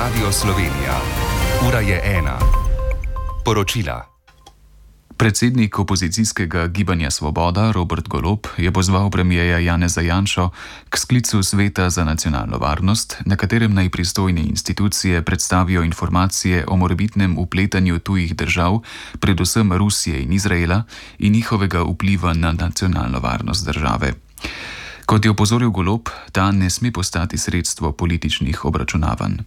Radio Slovenija. Ura je 1. Poročila. Predsednik opozicijskega gibanja Svoboda Robert Golob je pozval premierja Janeza Janšo k sklicu Sveta za nacionalno varnost, na katerem naj pristojne institucije predstavijo informacije o morebitnem vpletanju tujih držav, predvsem Rusije in Izraela, in njihovega vpliva na nacionalno varnost države. Kot je opozoril Golob, ta ne sme postati sredstvo političnih obračunavanj.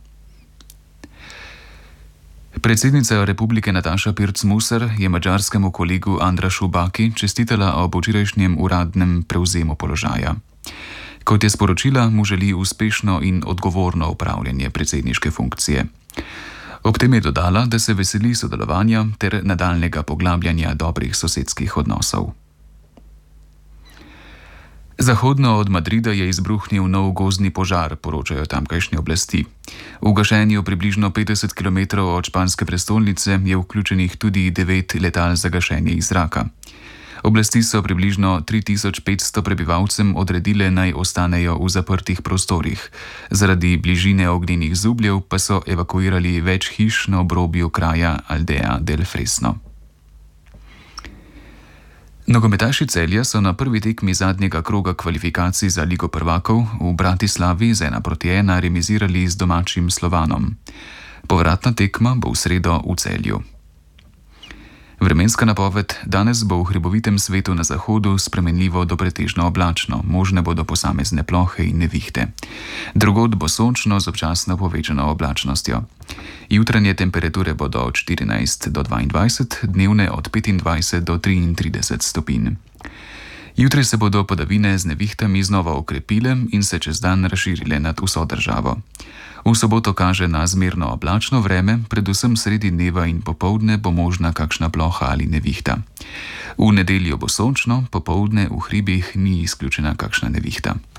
Predsednica republike Nataša Pirc-Musar je madžarskemu kolegu Andrašu Baki čestitala ob včerajšnjem uradnem prevzemu položaja. Kot je sporočila, mu želi uspešno in odgovorno upravljanje predsedniške funkcije. Ob tem je dodala, da se veseli sodelovanja ter nadaljnega poglabljanja dobrih sosedskih odnosov. Zahodno od Madrida je izbruhnil nov gozdni požar, poročajo tamkajšnje oblasti. V gašenju približno 50 km od španske prestolnice je vključenih tudi 9 letal za gašenje iz zraka. Oblasti so približno 3500 prebivalcem odredile, naj ostanejo v zaprtih prostorih. Zaradi bližine ognjenih zubljev pa so evakuirali več hiš na obrobju kraja Aldea del Fresno. Nogometaši Celja so na prvi tekmi zadnjega kroga kvalifikacij za Ligo prvakov v Bratislavi z 1:1 remizirali z domačim Slovanom. Povratna tekma bo v sredo v Celju. Vremenska napoved: danes bo v hribovitem svetu na zahodu spremenljivo do pretežno oblačno, možne bodo posamezne plohe in nevihte. Drugod bo sončno z občasno povečano oblačnostjo. Jutranje temperature bodo od 14 do 22, dnevne od 25 do 33 stopinj. Jutri se bodo padavine z nevihtami znova okrepile in se čez dan razširile nad vso državo. V soboto kaže na zmerno oblačno vreme, predvsem sredi dneva in popoldne bo možna kakšna ploha ali nevihta. V nedeljo bo sončno, popoldne v hribih ni izključena kakšna nevihta.